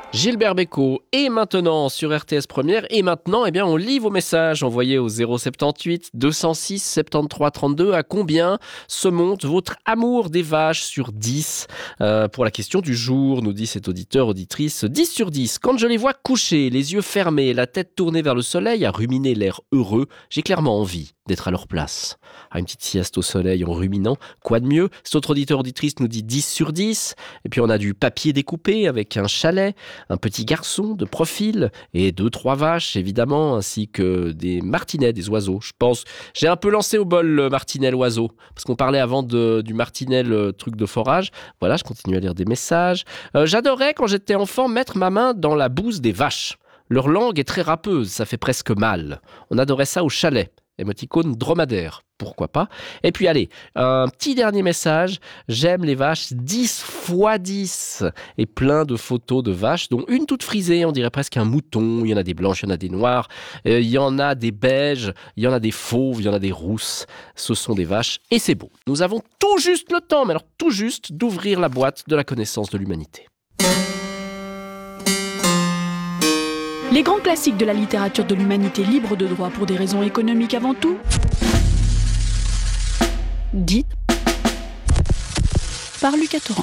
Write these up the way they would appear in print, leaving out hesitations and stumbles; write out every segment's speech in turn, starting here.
Gilbert Bécaud est maintenant sur RTS Première et maintenant on lit vos messages envoyés au 078 206 73 32. À combien se monte votre amour des vaches sur 10 pour la question du jour, nous dit cet auditrice. 10 sur 10. Quand je les vois couchés, les yeux fermés, la tête tournée vers le soleil, à ruminer l'air heureux, j'ai clairement envie d'être à leur place. Une petite sieste au soleil en ruminant, quoi de mieux? Cet autre auditrice nous dit 10 sur 10. Et puis on a du papier découpé avec un chalet, un petit garçon de profil et 2-3 vaches évidemment, ainsi que des martinets, des oiseaux. Je pense, j'ai un peu lancé au bol le martinet l'oiseau, parce qu'on parlait avant du martinet le truc de forage. Voilà, je continue à lire des messages. J'adorais quand j'étais enfant mettre ma main dans la bouse des vaches. Leur langue est très râpeuse, ça fait presque mal. On adorait ça au chalet. Émoticône dromadaire, pourquoi pas. Et puis allez, un petit dernier message. J'aime les vaches 10 x 10. Et plein de photos de vaches, dont une toute frisée, on dirait presque un mouton. Il y en a des blanches, il y en a des noires. Il y en a des beiges, il y en a des fauves, il y en a des rousses. Ce sont des vaches et c'est beau. Nous avons tout juste le temps, mais alors tout juste, d'ouvrir la boîte de la connaissance de l'humanité. Les grands classiques de la littérature de l'humanité libre de droit pour des raisons économiques avant tout. Dit par Lucas Torrent.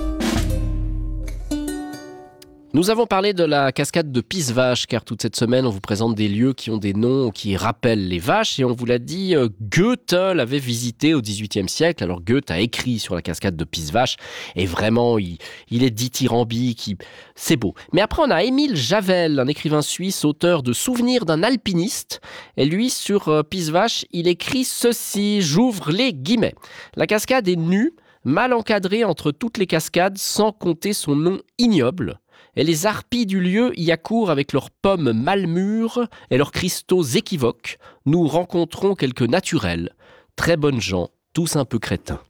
Nous avons parlé de la cascade de Pisse-Vache, car toute cette semaine, on vous présente des lieux qui ont des noms qui rappellent les vaches. Et on vous l'a dit, Goethe l'avait visité au XVIIIe siècle. Alors Goethe a écrit sur la cascade de Pisse-Vache. Et vraiment, il est dithyrambique, c'est beau. Mais après, on a Émile Javel, un écrivain suisse, auteur de Souvenirs d'un alpiniste. Et lui, sur Pisse-Vache, il écrit ceci, j'ouvre les guillemets. La cascade est nue, mal encadrée entre toutes les cascades, sans compter son nom ignoble. Et les harpies du lieu y accourent avec leurs pommes mal mûres et leurs cristaux équivoques. Nous rencontrons quelques naturels, très bonnes gens, tous un peu crétins.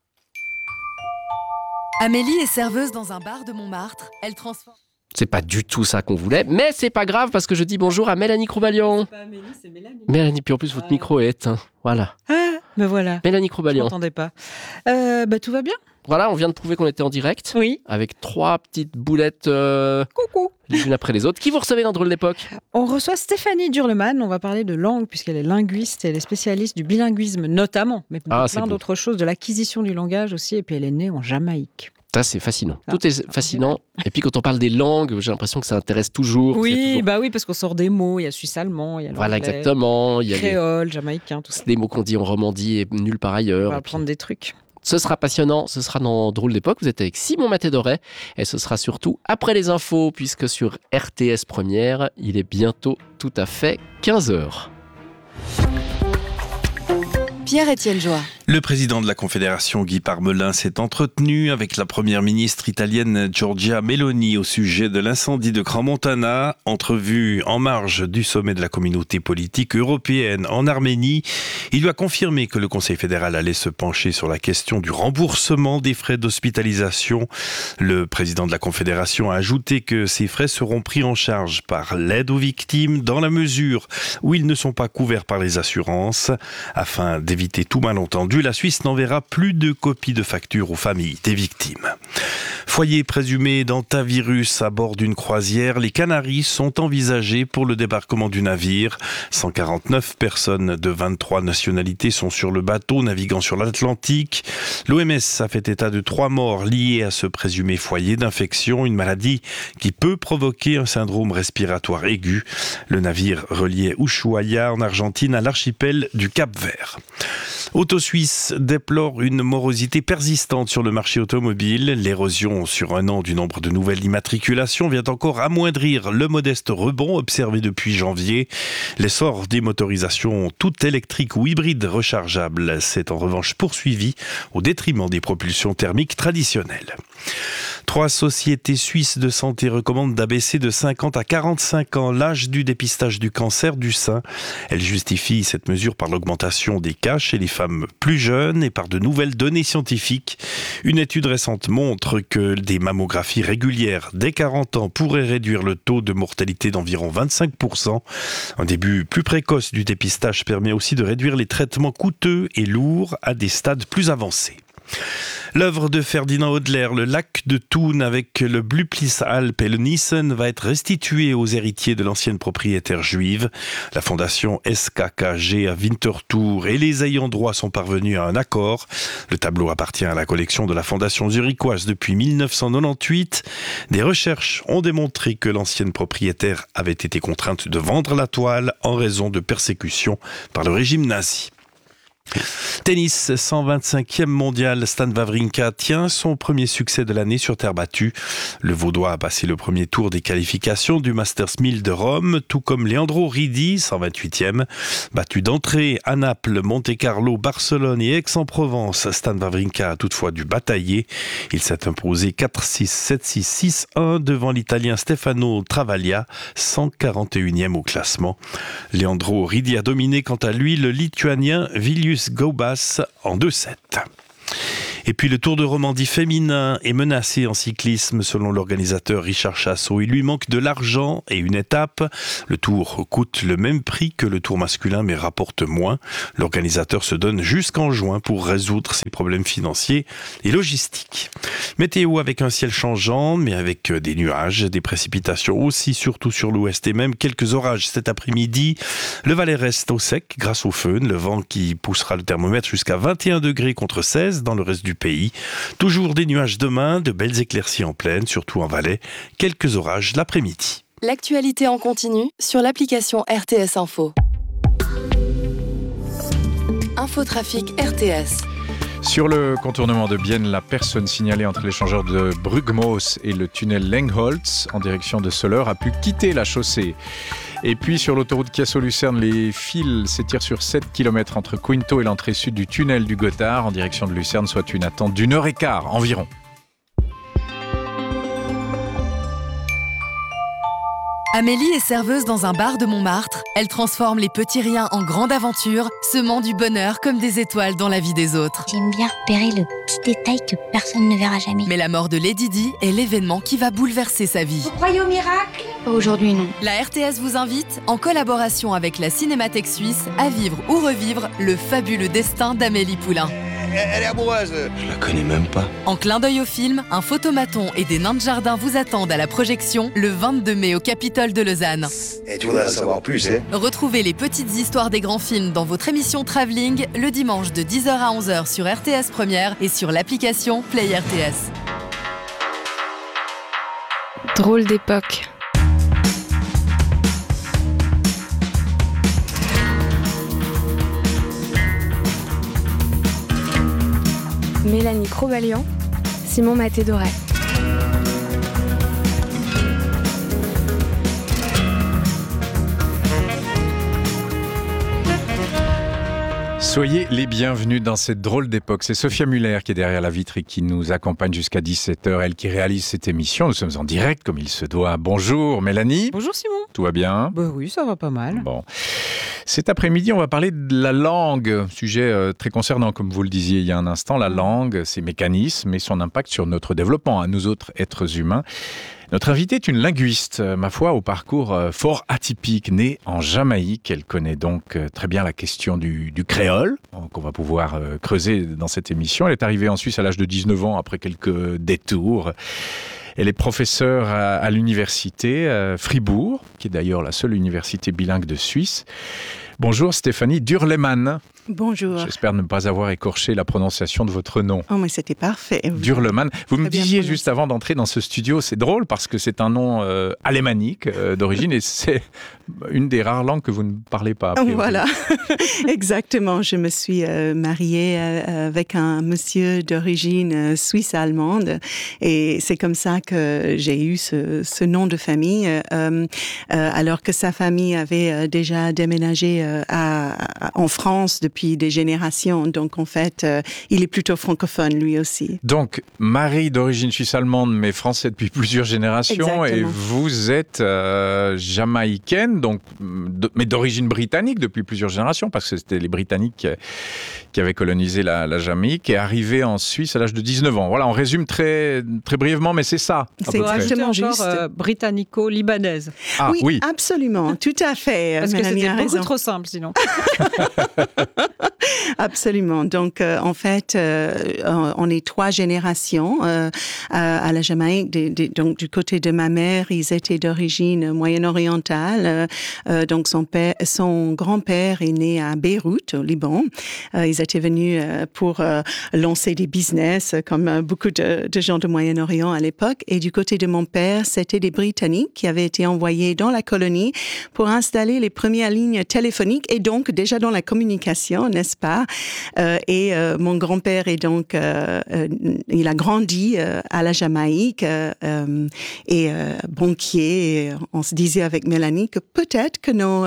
Amélie est serveuse dans un bar de Montmartre. Elle transforme... C'est pas du tout ça qu'on voulait, mais c'est pas grave parce que je dis bonjour à Mélanie Crouballion. C'est pas Amélie, c'est Mélanie. Mélanie, puis en plus votre micro est éteint. Voilà. Ah, me voilà. Mélanie Je Crouballion. m'entendais pas. Tout va bien? Voilà, on vient de prouver qu'on était en direct. Oui. Avec 3 petites boulettes Coucou. les unes après les autres. Qui vous recevez dans Drôle d'époque? On reçoit Stéphanie Durleman. On va parler de langue puisqu'elle est linguiste et elle est spécialiste du bilinguisme notamment, mais Ah, c'est plein beau. d'autres choses, de l'acquisition du langage aussi. Et puis elle est née en Jamaïque. Ça, c'est fascinant. Ah. Tout est fascinant. Et puis quand on parle des langues, j'ai l'impression que ça intéresse toujours. Il y a Oui, toujours- oui, parce qu'on sort des mots. Il y a suisse-allemand, il y a Voilà, l'anglais, exactement. Il y a créole, jamaïcain, tout ça. des mots qu'on dit en Romandie et nulle part On ailleurs. va Et puis, apprendre des trucs. ce sera passionnant, ce sera dans Drôle d'époque. Vous êtes avec Simon Matédoret et ce sera surtout après les infos, puisque sur RTS Première, il est bientôt tout à fait 15h. Pierre-Étienne Joie. Le président de la Confédération, Guy Parmelin, s'est entretenu avec la première ministre italienne Giorgia Meloni au sujet de l'incendie de Grand Montana, entrevue en marge du sommet de la communauté politique européenne en Arménie. Il lui a confirmé que le Conseil fédéral allait se pencher sur la question du remboursement des frais d'hospitalisation. Le président de la Confédération a ajouté que ces frais seront pris en charge par l'aide aux victimes dans la mesure où ils ne sont pas couverts par les assurances. Afin d'éviter tout malentendu, la Suisse n'enverra plus de copies de factures aux familles des victimes. Foyer présumé d'hantavirus à bord d'une croisière, les Canaries sont envisagées pour le débarquement du navire. 149 personnes de 23 nationalités sont sur le bateau naviguant sur l'Atlantique. L'OMS a fait état de 3 morts liés à ce présumé foyer d'infection, une maladie qui peut provoquer un syndrome respiratoire aigu. Le navire reliait Ushuaia en Argentine à l'archipel du Cap-Vert. Auto Suisse déplore une morosité persistante sur le marché automobile. L'érosion sur un an du nombre de nouvelles immatriculations vient encore amoindrir le modeste rebond observé depuis janvier. L'essor des motorisations toutes électriques ou hybrides rechargeables s'est en revanche poursuivi au détriment des propulsions thermiques traditionnelles. 3 sociétés suisses de santé recommandent d'abaisser de 50 à 45 ans l'âge du dépistage du cancer du sein. Elles justifient cette mesure par l'augmentation des cas chez les femmes plus jeunes et par de nouvelles données scientifiques. Une étude récente montre que des mammographies régulières dès 40 ans pourraient réduire le taux de mortalité d'environ 25%. Un début plus précoce du dépistage permet aussi de réduire les traitements coûteux et lourds à des stades plus avancés. L'œuvre de Ferdinand Hodler, le lac de Thun avec le Blüblisalp et le Nissen va être restituée aux héritiers de l'ancienne propriétaire juive. La fondation SKKG à Winterthur et les ayants droit sont parvenus à un accord. Le tableau appartient à la collection de la fondation zurichoise depuis 1998. Des recherches ont démontré que l'ancienne propriétaire avait été contrainte de vendre la toile en raison de persécutions par le régime nazi. Tennis, 125e mondial, Stan Wawrinka tient son premier succès de l'année sur terre battue. Le Vaudois a passé le premier tour des qualifications du Masters 1000 de Rome, tout comme Leandro Ridi, 128e. Battu d'entrée à Naples, Monte-Carlo, Barcelone et Aix-en-Provence, Stan Wawrinka a toutefois dû batailler. Il s'est imposé 4-6, 7-6, 6-1 devant l'Italien Stefano Travaglia, 141e au classement. Leandro Ridi a dominé quant à lui le Lituanien Vilius Gaubas en 2-7. Et puis le Tour de Romandie féminin est menacé en cyclisme selon l'organisateur Richard Chassot. Il lui manque de l'argent et une étape. Le Tour coûte le même prix que le Tour masculin mais rapporte moins. L'organisateur se donne jusqu'en juin pour résoudre ses problèmes financiers et logistiques. Météo avec un ciel changeant mais avec des nuages, des précipitations aussi surtout sur l'ouest et même quelques orages cet après-midi. Le Valais reste au sec grâce au föhn, le vent qui poussera le thermomètre jusqu'à 21 degrés contre 16 dans le reste du pays. Toujours des nuages demain, de belles éclaircies en plaine, surtout en Valais, quelques orages l'après-midi. L'actualité en continu sur l'application RTS Info. Infotrafic RTS. Sur le contournement de Bienne, la personne signalée entre l'échangeur de Brugmoos et le tunnel Lengholtz en direction de Soleure a pu quitter la chaussée. Et puis sur l'autoroute Chiasso-Lucerne, les fils s'étirent sur 7 km entre Quinto et l'entrée sud du tunnel du Gothard en direction de Lucerne, soit une attente d'1h15 environ. Amélie est serveuse dans un bar de Montmartre. Elle transforme les petits riens en grandes aventures, semant du bonheur comme des étoiles dans la vie des autres. J'aime bien repérer le petit détail que personne ne verra jamais. Mais la mort de Lady Di est l'événement qui va bouleverser sa vie. Vous croyez au miracle ? Aujourd'hui, non. La RTS vous invite, en collaboration avec la Cinémathèque suisse, à vivre ou revivre le fabuleux destin d'Amélie Poulain. Elle est amoureuse. Je la connais même pas. En clin d'œil au film, un photomaton et des nains de jardin vous attendent à la projection le 22 mai au Capitole de Lausanne. Et tu voudrais en savoir plus, hein ? Retrouvez les petites histoires des grands films dans votre émission Travelling le dimanche de 10h à 11h sur RTS Première et sur l'application Play RTS. Drôle d'époque. Mélanie Crobalian, Simon Maté-Doré. Soyez les bienvenus dans cette drôle d'époque. C'est Sophia Muller qui est derrière la vitre et qui nous accompagne jusqu'à 17h. Elle qui réalise cette émission. Nous sommes en direct comme il se doit. Bonjour Mélanie. Bonjour Simon. Tout va bien ? Oui, ça va pas mal. Bon. Cet après-midi, on va parler de la langue. Sujet très concernant, comme vous le disiez il y a un instant. La langue, ses mécanismes et son impact sur notre développement, à nous autres êtres humains. Notre invitée est une linguiste, ma foi, au parcours fort atypique, née en Jamaïque. Elle connaît donc très bien la question du créole, qu'on va pouvoir creuser dans cette émission. Elle est arrivée en Suisse à l'âge de 19 ans, après quelques détours. Elle est professeure à l'université Fribourg, qui est d'ailleurs la seule université bilingue de Suisse. Bonjour Stéphanie Durleman. Bonjour. J'espère ne pas avoir écorché la prononciation de votre nom. Oh, mais c'était parfait. Durleman. Vous me disiez juste avant d'entrer dans ce studio, c'est drôle parce que c'est un nom alémanique d'origine et c'est une des rares langues que vous ne parlez pas. Voilà, exactement. Je me suis mariée avec un monsieur d'origine suisse-allemande et c'est comme ça que j'ai eu ce nom de famille alors que sa famille avait déjà déménagé en France depuis des générations. Donc, en fait, il est plutôt francophone, lui aussi. Donc, mari d'origine suisse-allemande, mais français depuis plusieurs générations. Exactement. Et vous êtes jamaïcaine, donc, mais d'origine britannique depuis plusieurs générations, parce que c'était les Britanniques qui avaient colonisé la Jamaïque et arrivé en Suisse à l'âge de 19 ans. Voilà, on résume très, très brièvement, mais c'est ça. C'est exactement juste. Britannico-libanaise. Ah, oui, absolument, tout à fait. Parce Mélanie que c'était a beaucoup raison. trop simple, sinon. Absolument. Donc, en fait, on est 3 générations à la Jamaïque. Donc, du côté de ma mère, ils étaient d'origine moyen-orientale. Donc, son grand-père est né à Beyrouth, au Liban. Ils étaient venus pour lancer des business, comme beaucoup de gens de Moyen-Orient à l'époque. Et du côté de mon père, c'était des Britanniques qui avaient été envoyés dans la colonie pour installer les premières lignes téléphoniques et donc déjà dans la communication, n'est-ce pas? Et mon grand-père est donc, il a grandi à la Jamaïque et banquier. Et on se disait avec Mélanie que peut-être que nos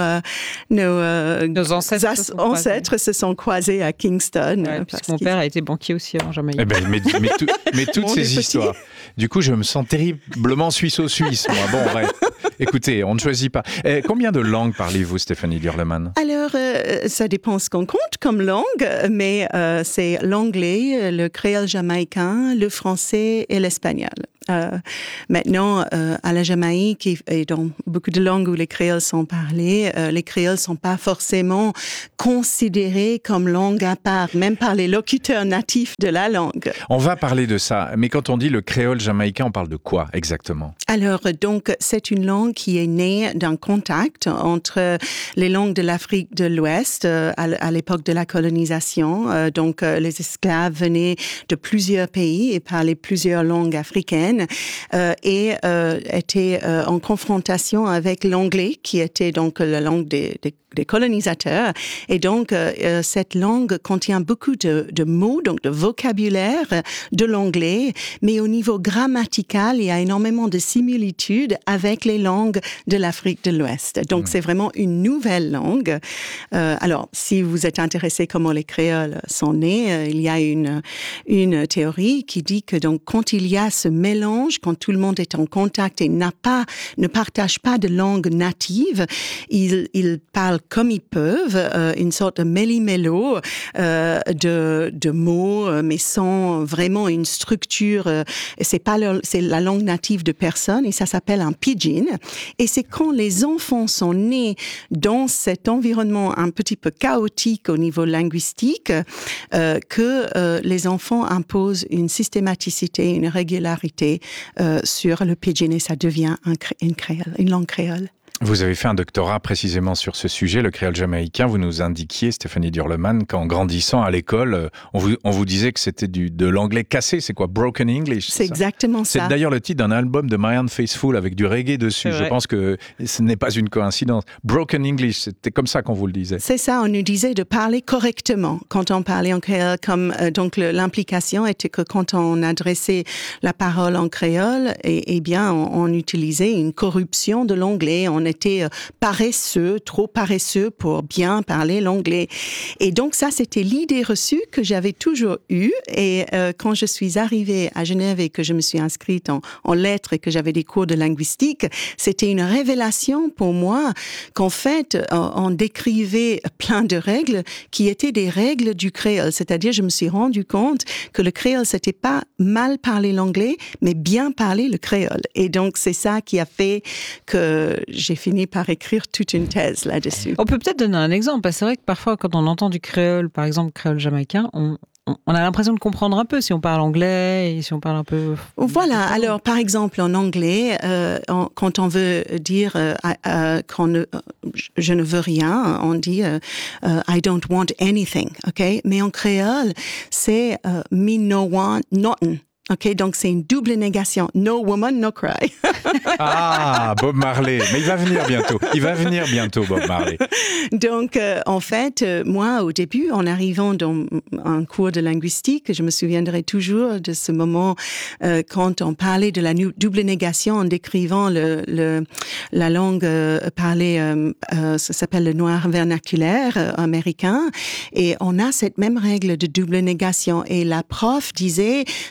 ancêtres se sont croisés à Kingston. Ouais, parce que mon père a été banquier aussi en Jamaïque. Eh ben, mais toutes ces histoires. Du coup, je me sens terriblement suisse-au-suisse, moi. Bon, bref. Écoutez, on ne choisit pas. Combien de langues parlez-vous, Stéphanie Durleman? Alors, ça dépend ce qu'on compte comme langue, mais c'est l'anglais, le créole jamaïcain, le français et l'espagnol. Maintenant, à la Jamaïque et dans beaucoup de langues où les créoles sont parlés, les créoles sont pas forcément considérés comme langue à part, même par les locuteurs natifs de la langue. On va parler de ça, mais quand on dit le créole jamaïcain, on parle de quoi exactement? Alors, donc, c'est une langue qui est née d'un contact entre les langues de l'Afrique de l'Ouest à l'époque de la colonisation. Donc, les esclaves venaient de plusieurs pays et parlaient plusieurs langues africaines. Et était en confrontation avec l'anglais, qui était donc la langue des colonisateurs. Et donc, cette langue contient beaucoup de mots, donc de vocabulaire de l'anglais, mais au niveau grammatical, il y a énormément de similitudes avec les langues de l'Afrique de l'Ouest. Donc, c'est vraiment une nouvelle langue. Alors, si vous êtes intéressé comment les créoles sont nés, il y a une théorie qui dit que donc, quand il y a ce mélange, quand tout le monde est en contact et ne partage pas de langue native, ils parlent comme ils peuvent, une sorte de méli-mélo de mots, mais sans vraiment une structure. C'est la langue native de personne et ça s'appelle un pidgin. Et c'est quand les enfants sont nés dans cet environnement un petit peu chaotique au niveau linguistique que les enfants imposent une systématicité, une régularité sur le pidgin et ça devient une langue créole. Vous avez fait un doctorat précisément sur ce sujet, le créole jamaïcain. Vous nous indiquiez, Stéphanie Durleman, qu'en grandissant à l'école, on vous disait que c'était de l'anglais cassé. C'est quoi, Broken English? C'est exactement ça. C'est d'ailleurs le titre d'un album de Marianne Faithfull avec du reggae dessus. Je pense que ce n'est pas une coïncidence. Broken English, c'était comme ça qu'on vous le disait. C'est ça, on nous disait de parler correctement quand on parlait en créole. Donc l'implication était que quand on adressait la parole en créole, eh bien, on utilisait une corruption de l'anglais. On était trop paresseux pour bien parler l'anglais. Et donc ça, c'était l'idée reçue que j'avais toujours eue. Et quand je suis arrivée à Genève et que je me suis inscrite en lettres et que j'avais des cours de linguistique, c'était une révélation pour moi qu'en fait, on décrivait plein de règles qui étaient des règles du créole. C'est-à-dire, je me suis rendu compte que le créole, c'était pas mal parler l'anglais, mais bien parler le créole. Et donc, c'est ça qui a fait que j'ai fini par écrire toute une thèse là-dessus. On peut peut-être donner un exemple. C'est vrai que parfois, quand on entend du créole, par exemple créole jamaïcain, on a l'impression de comprendre un peu si on parle anglais et si on parle un peu... Voilà. Alors, par exemple, en anglais, quand on veut dire je ne veux rien, on dit I don't want anything. Okay? Mais en créole, c'est me no want nothing. OK, donc c'est une double négation. No woman, no cry. Ah, Bob Marley. Mais il va venir bientôt, Bob Marley. Donc, en fait, moi, au début, en arrivant dans un cours de linguistique, je me souviendrai toujours de ce moment quand on parlait de la double négation en décrivant la langue parlée, ça s'appelle le noir vernaculaire américain. Et on a cette même règle de double négation. Et la prof disait, c'est une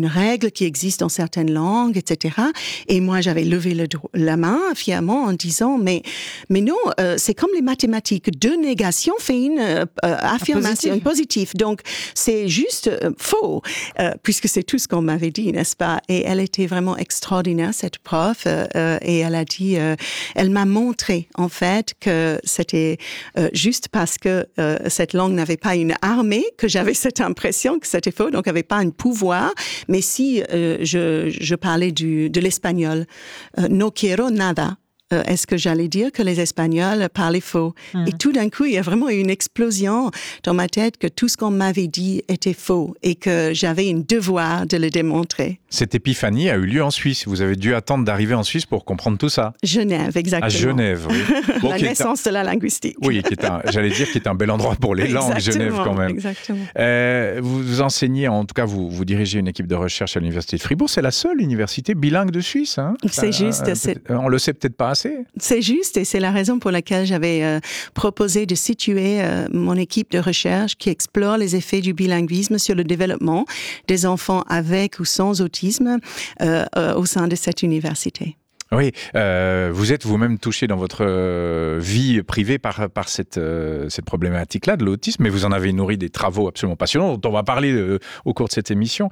une règle qui existe dans certaines langues, etc. Et moi, j'avais levé la main fièrement en disant, mais non, c'est comme les mathématiques. 2 négations fait une affirmation positive. Donc, c'est juste faux, puisque c'est tout ce qu'on m'avait dit, n'est-ce pas? Et elle était vraiment extraordinaire, cette prof, et elle a dit, elle m'a montré, en fait, que c'était juste parce que cette langue n'avait pas une armée, que j'avais cette impression que c'était faux, donc elle n'avait pas un pouvoir. Mais si je parlais de l'espagnol, no quiero nada, est-ce que j'allais dire que les Espagnols parlaient faux? Et tout d'un coup, il y a vraiment eu une explosion dans ma tête que tout ce qu'on m'avait dit était faux et que j'avais un devoir de le démontrer. Cette épiphanie a eu lieu en Suisse. Vous avez dû attendre d'arriver en Suisse pour comprendre tout ça. Genève, exactement. À Genève, oui. Bon, la naissance de la linguistique. Oui, j'allais dire qu'il est un bel endroit pour les langues, Genève quand même. Exactement. Vous enseignez, en tout cas, vous dirigez une équipe de recherche à l'Université de Fribourg. C'est la seule université bilingue de Suisse. Hein? C'est juste. On le sait peut-être pas assez. C'est juste, et c'est la raison pour laquelle j'avais proposé de situer mon équipe de recherche qui explore les effets du bilinguisme sur le développement des enfants avec ou sans autisme au sein de cette université. Oui, vous êtes vous-même touché dans votre vie privée par cette problématique-là de l'autisme, mais vous en avez nourri des travaux absolument passionnants dont on va parler au cours de cette émission.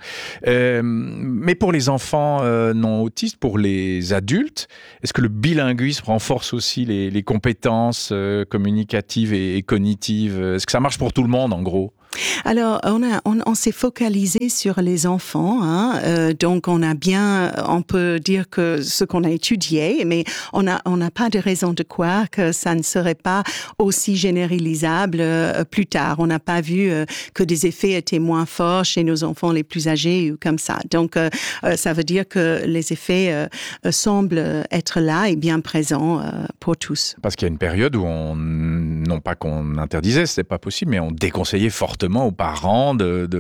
Mais pour les enfants non autistes, pour les adultes, est-ce que le bilinguisme renforce aussi les compétences communicatives et cognitives? Est-ce que ça marche pour tout le monde, en gros? Alors, on s'est focalisé sur les enfants, hein, donc on peut dire que ce qu'on a étudié, mais on n'a pas de raison de croire que ça ne serait pas aussi généralisable plus tard. On n'a pas vu que des effets étaient moins forts chez nos enfants les plus âgés ou comme ça. Donc, ça veut dire que les effets semblent être là et bien présents pour tous. Parce qu'il y a une période où non pas qu'on interdisait, c'était pas possible, mais on déconseillait fortement aux parents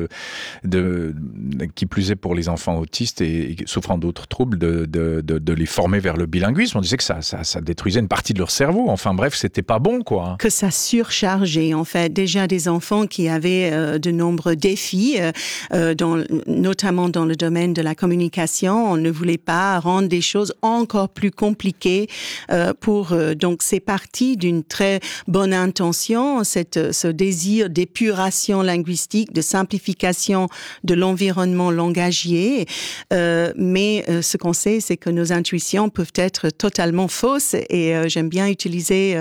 qui plus est pour les enfants autistes et souffrant d'autres troubles de les former vers le bilinguisme. On disait que ça détruisait une partie de leur cerveau. Enfin bref, c'était pas bon, quoi. Que ça surchargeait, en fait. Déjà des enfants qui avaient de nombreux défis, notamment dans le domaine de la communication. On ne voulait pas rendre des choses encore plus compliquées donc c'est parti d'une très bonne intention, ce désir d'épuration linguistique, de simplification de l'environnement langagier. Mais ce qu'on sait, c'est que nos intuitions peuvent être totalement fausses. Et j'aime bien utiliser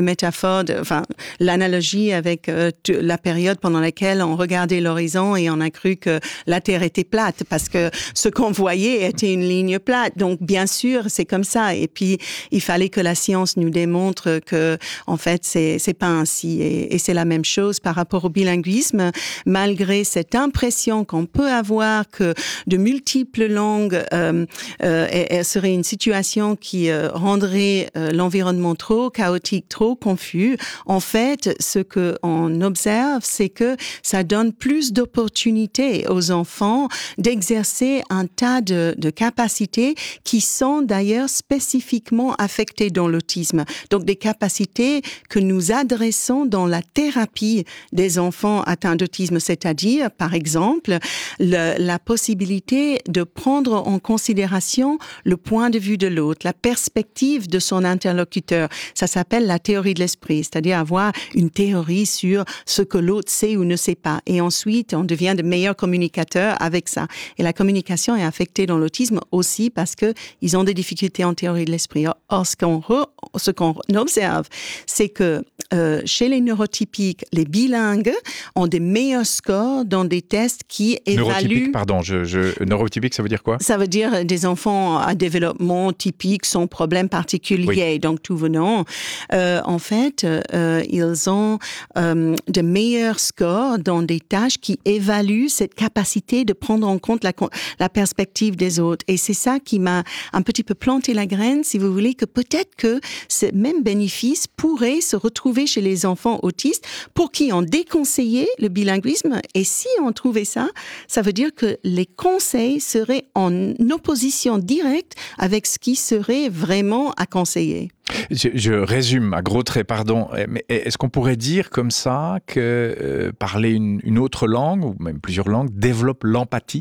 l'analogie avec la période pendant laquelle on regardait l'horizon et on a cru que la Terre était plate parce que ce qu'on voyait était une ligne plate. Donc, bien sûr, c'est comme ça. Et puis, il fallait que la science nous démontre que, en fait, c'est pas ainsi. Et c'est la même chose par rapport au bilinguisme. Malgré cette impression qu'on peut avoir que de multiples langues serait une situation qui rendrait l'environnement trop chaotique, trop confus. En fait, ce qu'on observe, c'est que ça donne plus d'opportunités aux enfants d'exercer un tas de capacités qui sont d'ailleurs spécifiquement affectées dans l'autisme. Donc des capacités que nous adressons dans la thérapie des enfants atteints d'autisme, c'est-à-dire, par exemple, la possibilité de prendre en considération le point de vue de l'autre, la perspective de son interlocuteur. Ça s'appelle la théorie de l'esprit, c'est-à-dire avoir une théorie sur ce que l'autre sait ou ne sait pas. Et ensuite, on devient de meilleurs communicateurs avec ça. Et la communication est affectée dans l'autisme aussi parce que ils ont des difficultés en théorie de l'esprit. Or, ce qu'on observe, c'est que chez les neurotypiques, les bilingues ont des meilleurs scores dans des tests qui évaluent... Neurotypique, ça veut dire quoi? Ça veut dire des enfants à développement typique, sans problème particulier. Oui. Donc, tout venant, en fait, ils ont de meilleurs scores dans des tâches qui évaluent cette capacité de prendre en compte la perspective des autres. Et c'est ça qui m'a un petit peu planté la graine, si vous voulez, que peut-être que ce même bénéfice pourrait se retrouver chez les enfants autistes pour qui on déconseillait le bilinguisme. Et si on trouvait ça, ça veut dire que les conseils seraient en opposition directe avec ce qui serait vraiment à conseiller. Je résume à gros traits, pardon. Mais est-ce qu'on pourrait dire comme ça que parler une autre langue, ou même plusieurs langues, développe l'empathie?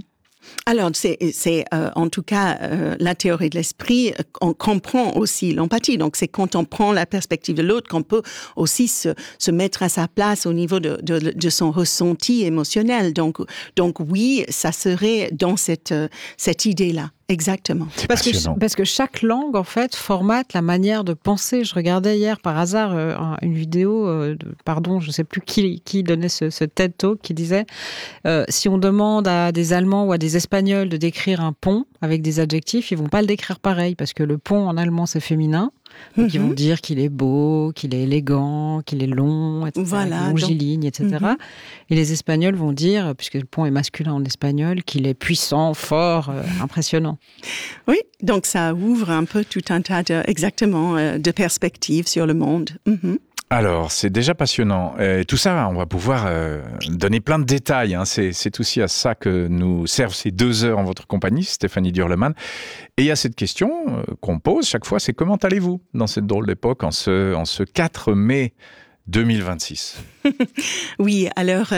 Alors, c'est en tout cas la théorie de l'esprit. On comprend aussi l'empathie. Donc, c'est quand on prend la perspective de l'autre qu'on peut aussi se mettre à sa place au niveau de son ressenti émotionnel. Donc oui, ça serait dans cette idée-là. Exactement. Parce que chaque langue, en fait, formate la manière de penser. Je regardais hier, par hasard, une vidéo, je ne sais plus qui donnait ce TED Talk, qui disait si on demande à des Allemands ou à des Espagnols de décrire un pont avec des adjectifs, ils vont pas le décrire pareil, parce que le pont en allemand, c'est féminin. Donc, ils vont dire qu'il est beau, qu'il est élégant, qu'il est long, etc., voilà, longiligne, etc. Et les Espagnols vont dire, puisque le pont est masculin en espagnol, qu'il est puissant, fort, impressionnant. Oui, donc ça ouvre un peu tout un tas de perspectives sur le monde. Alors, c'est déjà passionnant. Tout ça, on va pouvoir donner plein de détails. Hein. C'est aussi à ça que nous servent ces 2 heures en votre compagnie, Stéphanie Durleman. Et il y a cette question qu'on pose chaque fois, c'est comment allez-vous dans cette drôle d'époque en ce 4 mai 2026? Oui, alors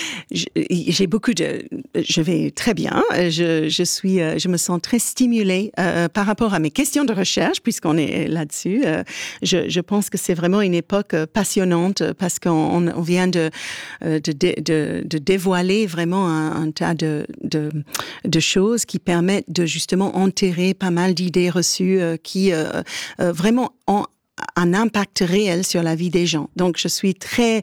je vais très bien. Je me sens très stimulée par rapport à mes questions de recherche, puisqu'on est là-dessus. Je pense que c'est vraiment une époque passionnante parce qu'on vient de dévoiler vraiment un tas de choses qui permettent de justement enterrer pas mal d'idées reçues qui vraiment ont un impact réel sur la vie des gens. Donc, je suis très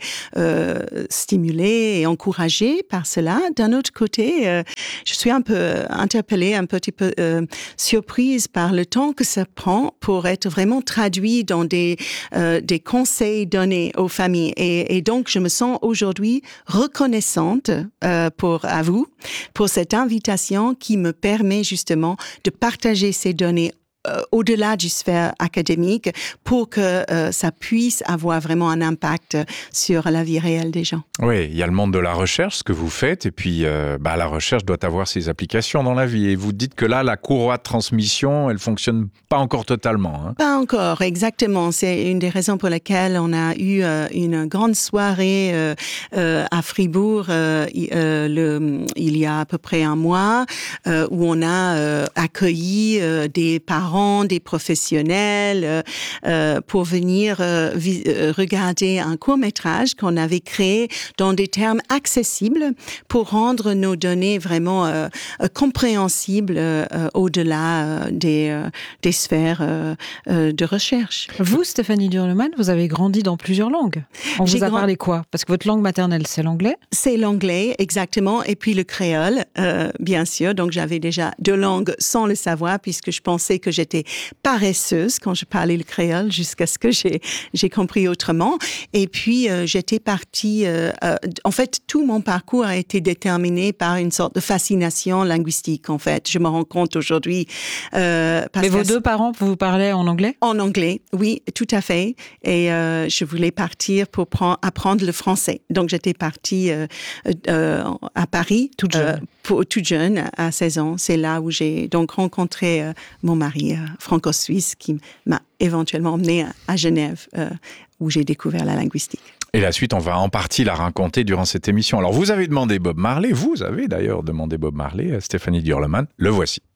stimulée et encouragée par cela. D'un autre côté, je suis un peu interpellée, un petit peu surprise par le temps que ça prend pour être vraiment traduit dans des conseils donnés aux familles. Et donc, je me sens aujourd'hui reconnaissante à vous pour cette invitation qui me permet justement de partager ces données au-delà du sphère académique pour que ça puisse avoir vraiment un impact sur la vie réelle des gens. Oui, il y a le monde de la recherche, ce que vous faites, et puis la recherche doit avoir ses applications dans la vie. Et vous dites que là, la courroie de transmission, elle fonctionne pas encore totalement. Hein. Pas encore, exactement. C'est une des raisons pour lesquelles on a eu une grande soirée à Fribourg il y a à peu près un mois, où on a accueilli des parents, des professionnels pour venir regarder un court-métrage qu'on avait créé dans des termes accessibles pour rendre nos données vraiment compréhensibles au-delà des sphères de recherche. Vous, Stéphanie Durleman, vous avez grandi dans plusieurs langues. On vous a parlé quoi? Parce que votre langue maternelle, c'est l'anglais? C'est l'anglais, exactement, et puis le créole, bien sûr. Donc, j'avais déjà 2 langues sans le savoir, puisque je pensais que j'étais paresseuse quand je parlais le créole jusqu'à ce que j'ai compris autrement. Et puis, j'étais partie... en fait, tout mon parcours a été déterminé par une sorte de fascination linguistique, en fait. Je me rends compte aujourd'hui... Mais vos 2 parents, vous parlaient en anglais? En anglais, oui, tout à fait. Et je voulais partir pour apprendre le français. Donc, j'étais partie à Paris. Toute jeune, à 16 ans. C'est là où j'ai donc rencontré mon mari franco-suisse qui m'a éventuellement emmenée à Genève, où j'ai découvert la linguistique. Et la suite, on va en partie la raconter durant cette émission. Alors, vous avez demandé Bob Marley, vous avez d'ailleurs demandé Bob Marley, Stéphanie Durleman, le voici.